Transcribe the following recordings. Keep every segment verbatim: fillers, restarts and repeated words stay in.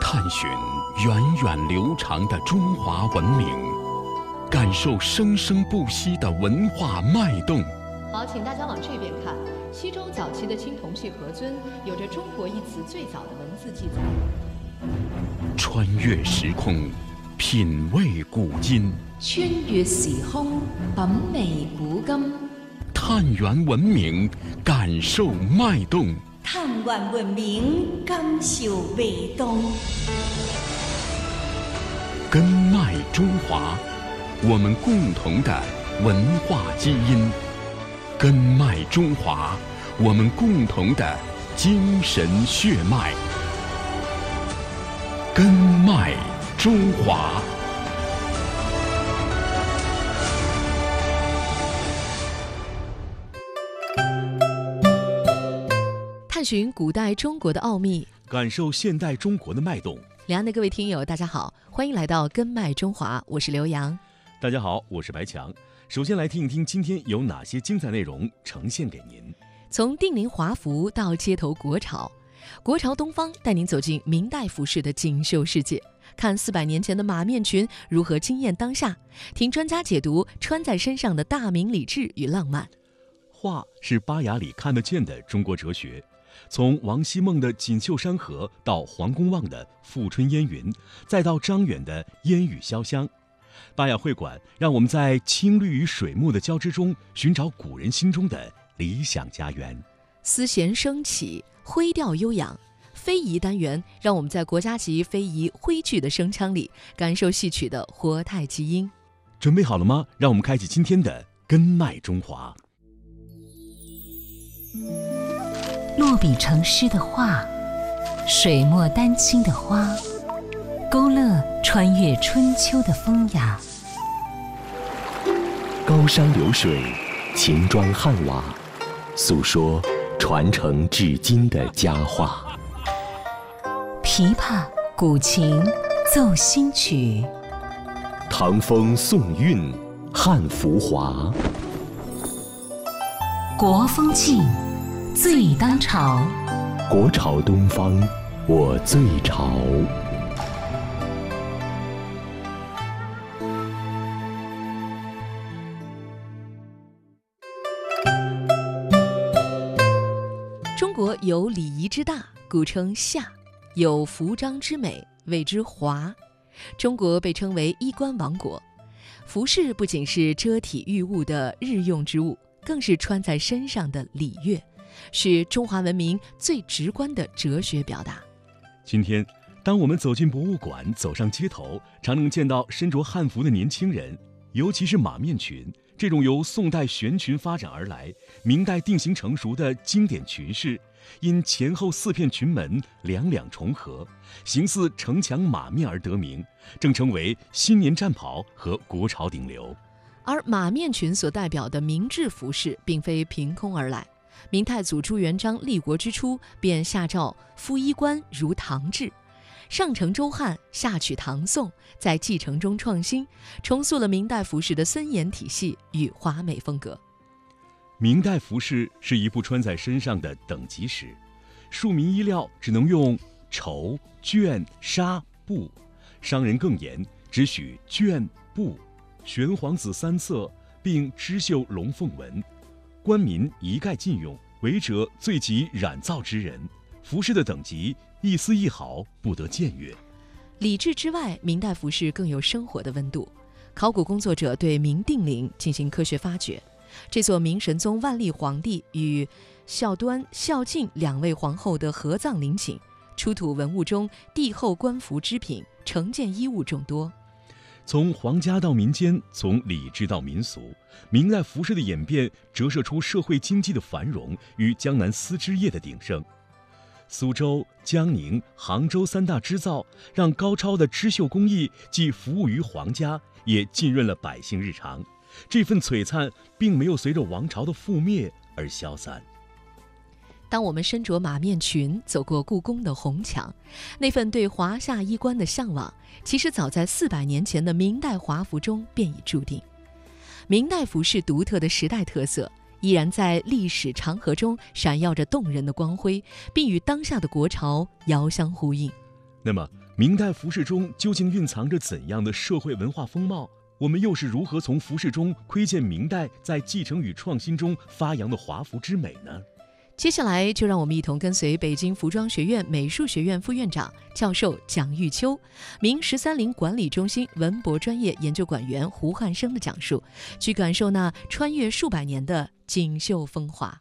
探寻源远流长的中华文明，感受生生不息的文化脉动。 好，请大家往这边看。西周早期的青铜器盒尊有着“中国”一词最早的文字记载。 穿越时空，品味古今； 穿越時空，品味古今； 探源文明，感受脉動； 探源文明，感受味動。 根脉中华，我们共同的文化基因；根脉中华，我们共同的精神血脉。根脉中华。 探寻古代中国的奥秘， 感受现代中国的脉动。 两岸的各位听友，大家好，欢迎来到根脉中华，我是刘洋。 大家好，我是白强。首先来听一听今天有哪些精彩内容呈现给您。 从定陵华服到街头国潮，国潮东方带您走进明代服饰的锦绣世界，看四百年前的马面裙如何惊艳当下，听专家解读穿在身上的大明礼制与浪漫。 画是巴雅里看得见的中国哲学，从王希孟的锦绣山河到黄公望的富春烟云，再到张远的烟雨潇湘。巴雅会馆让我们在青绿与水墨的交织中寻找古人心中的理想家园。 丝弦升起，徽调悠扬。非遗单元让我们在国家级非遗徽剧的声腔里感受戏曲的活态基因。 准备好了吗？让我们开启今天的根脉中华。 落笔成诗的画，水墨丹青的花，勾勒穿越春秋的风雅。 高山流水，秦砖汉瓦，诉说传承至今的佳话。 琵琶、古琴奏新曲， 唐风宋韵，汉浮华。 国风劲，最当朝。 国潮东方，我最潮。 中国有礼仪之大，故称夏；有服装之美，谓之华。中国被称为衣冠王国，服饰不仅是遮体御物的日用之物，更是穿在身上的礼乐，是中华文明最直观的哲学表达。 今天，当我们走进博物馆，走上街头，常能见到身着汉服的年轻人，尤其是马面裙，这种由宋代悬裙发展而来，明代定型成熟的经典裙式，因前后四片裙门两两重合，形似城墙马面而得名，正成为新年战袍和国潮顶流。 而马面裙所代表的明制服饰并非凭空而来，明太祖朱元璋立国之初便下诏敷衣冠如唐制，上承周汉，下取唐宋，在继承中创新，重塑了明代服饰的森严体系与华美风格。 明代服饰是一部穿在身上的等级史，庶民衣料只能用绸、绢、纱、布，商人更严，只许绢、布、玄黄紫三色，并织绣龙凤纹。官民一概禁用，违者罪及染造之人。服饰的等级一丝一毫不得僭越。 礼制之外，明代服饰更有生活的温度。考古工作者对明定陵进行科学发掘，这座明神宗万历皇帝与孝端、孝敬两位皇后的合葬陵寝，出土文物中帝后官服织品、成件衣物众多。 从皇家到民间，从礼制到民俗，明代服饰的演变折射出社会经济的繁荣与江南丝织业的鼎盛。苏州、江宁、杭州三大织造，让高超的织绣工艺既服务于皇家，也浸润了百姓日常。这份璀璨并没有随着王朝的覆灭而消散。 当我们身着马面裙走过故宫的红墙，那份对华夏衣冠的向往，其实早在四百年前的明代华服中便已注定。明代服饰独特的时代特色，依然在历史长河中闪耀着动人的光辉，并与当下的国潮遥相呼应。 那么，明代服饰中究竟蕴藏着怎样的社会文化风貌？我们又是如何从服饰中窥见明代在继承与创新中发扬的华服之美呢？ 接下来就让我们一同跟随北京服装学院美术学院副院长、教授蒋玉秋、明十三陵管理中心文博专业研究馆员胡汉生的讲述，去感受那穿越数百年的锦绣风华。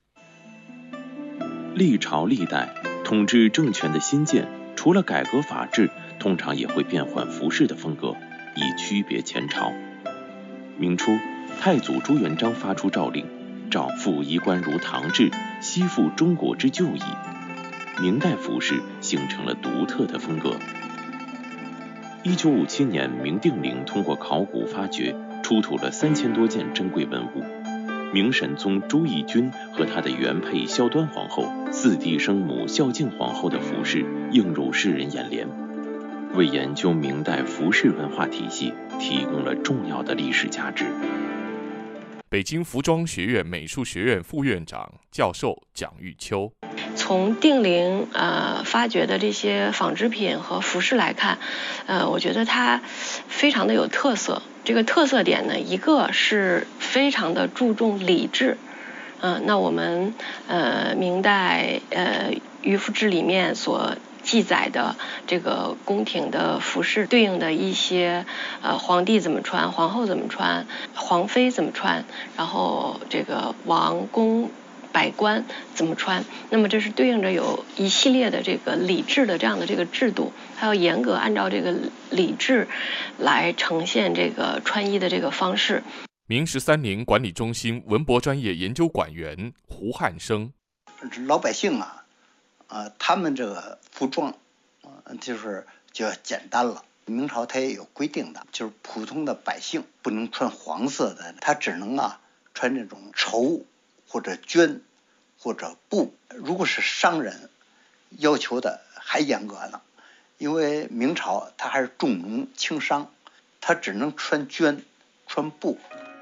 历朝历代统治政权的新建，除了改革法制，通常也会变换服饰的风格，以区别前朝。明初，太祖朱元璋发出诏令，诏复衣冠如唐制，西复中国之旧矣。明代服饰形成了独特的风格。一九五七年，明定陵通过考古发掘，出土了三千多件珍贵文物。明神宗朱翊钧和他的原配孝端皇后、四弟生母孝敬皇后的服饰映入世人眼帘，为研究明代服饰文化体系提供了重要的历史价值。 北京服装学院美术学院副院长、教授蒋玉秋。 从定陵呃发掘的这些纺织品和服饰来看，呃，我觉得它非常的有特色。这个特色点呢，一个是非常的注重礼制，嗯、呃，那我们呃明代呃渔夫志里面所记载的这个宫廷的服饰，对应的一些呃皇帝怎么穿，皇后怎么穿，皇妃怎么穿，然后这个王公百官怎么穿，那么这是对应着有一系列的这个礼制的这样的这个制度，还要严格按照这个礼制来呈现这个穿衣的这个方式。 明十三陵管理中心文博专业研究馆员胡汉生。 老百姓啊，呃，他们这个服装，呃，就是就要简单了。明朝它也有规定的，就是普通的百姓不能穿黄色的，他只能啊穿这种绸或者绢或者布。如果是商人，要求的还严格呢，因为明朝它还是重农轻商，它只能穿绢穿布。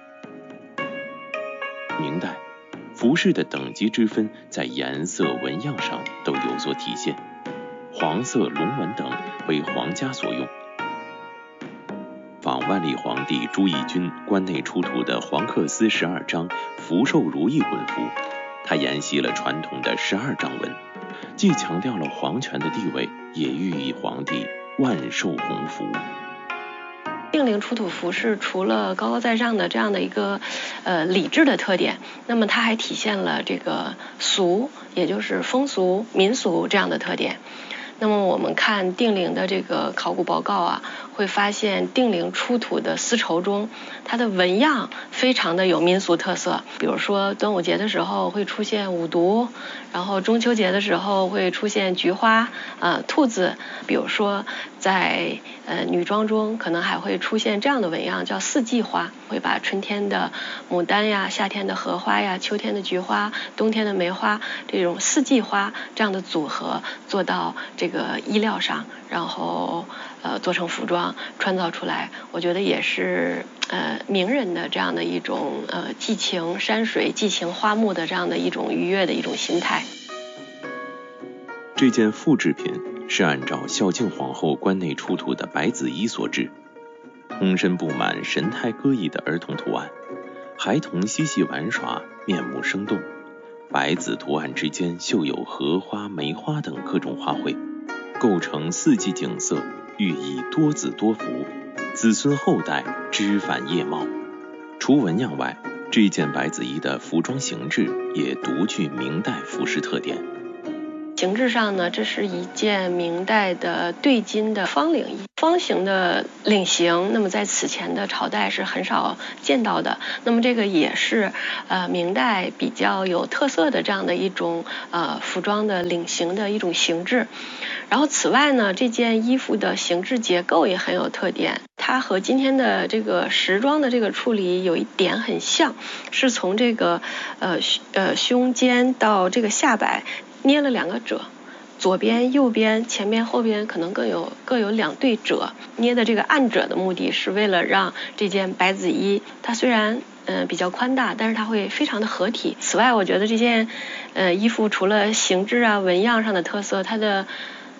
明代服饰的等级之分在颜色纹样上都有所体现，黄色、龙纹等为皇家所用。仿万历皇帝朱翊钧关内出土的黄克丝十二章福寿如意魂符，它沿袭了传统的十二章纹，既强调了皇权的地位，也寓意皇帝万寿鸿福。 定陵出土服饰除了高高在上的这样的一个呃礼制的特点，那么它还体现了这个俗，也就是风俗民俗这样的特点。那么我们看定陵的这个考古报告啊，会发现定陵出土的丝绸中，它的纹样非常的有民俗特色。比如说端午节的时候会出现五毒，然后中秋节的时候会出现菊花、呃兔子。比如说在呃女装中可能还会出现这样的纹样，叫四季花，会把春天的牡丹呀、夏天的荷花呀、秋天的菊花、冬天的梅花这种四季花这样的组合做到这个衣料上，然后呃做成服装穿造出来。我觉得也是呃名人的这样的一种呃寄情山水、寄情花木的这样的一种愉悦的一种心态。 这件复制品是按照孝敬皇后关内出土的白子衣所制，通身布满神态各异的儿童图案，孩童嬉戏玩耍，面目生动。白子图案之间绣有荷花、梅花等各种花卉，构成四季景色，寓意多子多福，子孙后代枝繁叶茂。除纹样外，这件白子衣的服装形制也独具明代服饰特点。 形制上呢，这是一件明代的对襟的方领衣，方形的领型，那么在此前的朝代是很少见到的。那么这个也是呃明代比较有特色的这样的一种呃服装的领型的一种形制。然后此外呢，这件衣服的形制结构也很有特点，它和今天的这个时装的这个处理有一点很像，是从这个呃呃胸肩到这个下摆捏了两个褶，左边、右边、前边、后边可能各有各有两对褶。捏的这个暗褶的目的是为了让这件白子衣，它虽然呃比较宽大，但是它会非常的合体。此外，我觉得这件呃衣服除了形制啊、纹样上的特色，它的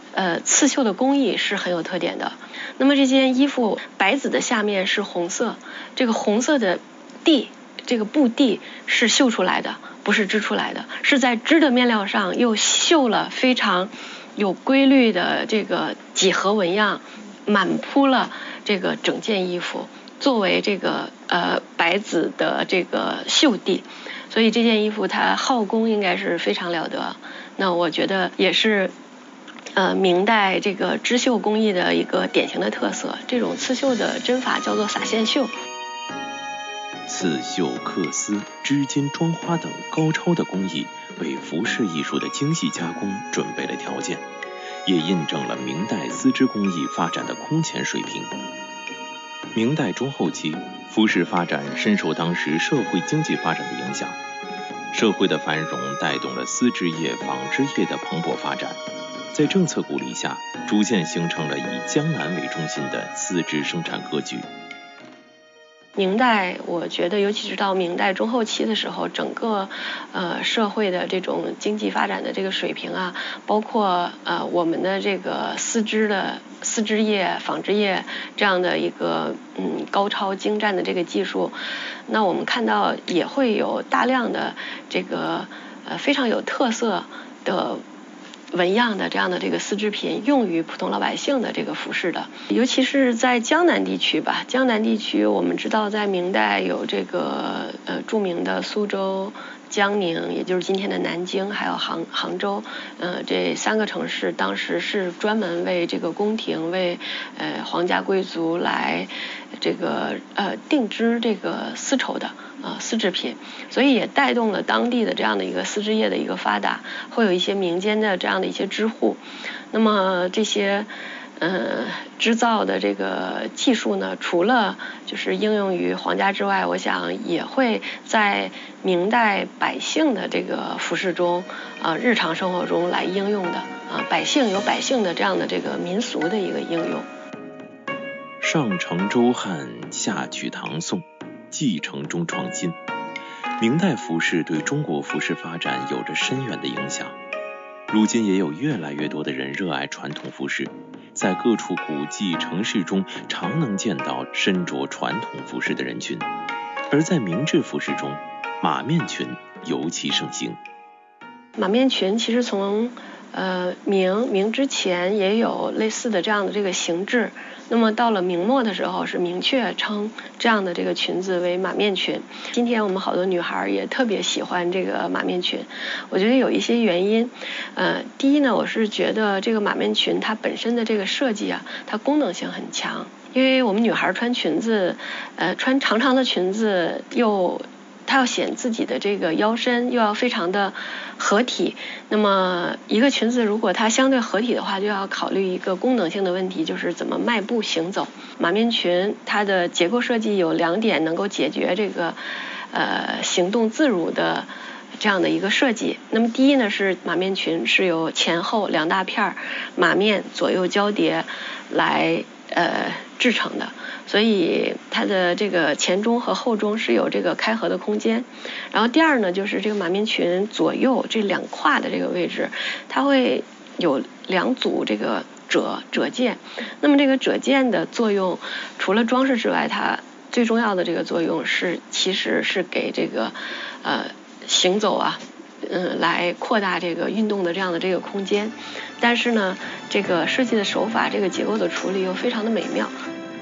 呃刺绣的工艺是很有特点的。那么这件衣服白紫的下面是红色，这个红色的地，这个布地是绣出来的，不是织出来的，是在织的面料上又绣了非常有规律的这个几何纹样，满铺了这个整件衣服，作为这个呃白紫的这个绣地。所以这件衣服它耗工应该是非常了得。那我觉得也是呃明代这个织绣工艺的一个典型的特色。这种刺绣的针法叫做撒线绣。 刺绣、刻丝、织金、装花等高超的工艺，为服饰艺术的精细加工准备了条件，也印证了明代丝织工艺发展的空前水平。明代中后期，服饰发展深受当时社会经济发展的影响，社会的繁荣带动了丝织业、纺织业的蓬勃发展，在政策鼓励下，逐渐形成了以江南为中心的丝织生产格局。 明代，我觉得尤其是到明代中后期的时候，整个呃社会的这种经济发展的这个水平啊，包括呃我们的这个丝织的丝织业、纺织业这样的一个嗯高超精湛的这个技术，那我们看到也会有大量的这个呃非常有特色的纹样的这样的这个丝织品用于普通老百姓的这个服饰的，尤其是在江南地区吧。江南地区我们知道，在明代有这个呃著名的苏州、江宁，也就是今天的南京，还有杭杭州，呃这三个城市当时是专门为这个宫廷、为呃皇家贵族来这个呃定制这个丝绸的啊、呃、丝织品，所以也带动了当地的这样的一个丝织业的一个发达，会有一些民间的这样的一些织户。那么这些呃织造的这个技术呢，除了就是应用于皇家之外，我想也会在明代百姓的这个服饰中啊、呃、日常生活中来应用的啊、呃、百姓有百姓的这样的这个民俗的一个应用。 上承周汉，下取唐宋，继承中创新。明代服饰对中国服饰发展有着深远的影响。如今也有越来越多的人热爱传统服饰，在各处古迹城市中常能见到身着传统服饰的人群。而在明制服饰中，马面裙尤其盛行。 马面裙其实从呃明明之前也有类似的这样的这个形制，那么到了明末的时候是明确称这样的这个裙子为马面裙。今天我们好多女孩也特别喜欢这个马面裙，我觉得有一些原因。呃，第一呢，我是觉得这个马面裙它本身的这个设计啊，它功能性很强。因为我们女孩穿裙子，呃，穿长长的裙子又她要显自己的这个腰身，又要非常的合体。那么一个裙子如果它相对合体的话，就要考虑一个功能性的问题，就是怎么迈步行走。马面裙它的结构设计有两点能够解决这个呃行动自如的这样的一个设计。那么第一呢，是马面裙是由前后两大片马面左右交叠来呃制成的，所以它的这个前中和后中是有这个开合的空间。然后第二呢，就是这个马面裙左右这两胯的这个位置，它会有两组这个褶褶件。那么这个褶件的作用，除了装饰之外，它最重要的这个作用是，其实是给这个呃行走啊，嗯，来扩大这个运动的这样的这个空间。但是呢，这个设计的手法，这个结构的处理又非常的美妙。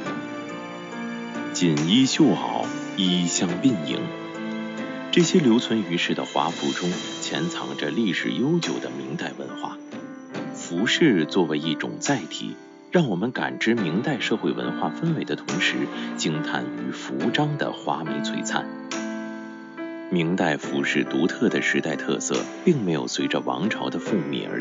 锦衣绣袄，衣香鬓影，这些留存于世的华服中，潜藏着历史悠久的明代文化。服饰作为一种载体，让我们感知明代社会文化氛围的同时，惊叹于服装的华美璀璨。明代服饰独特的时代特色，并没有随着王朝的覆灭而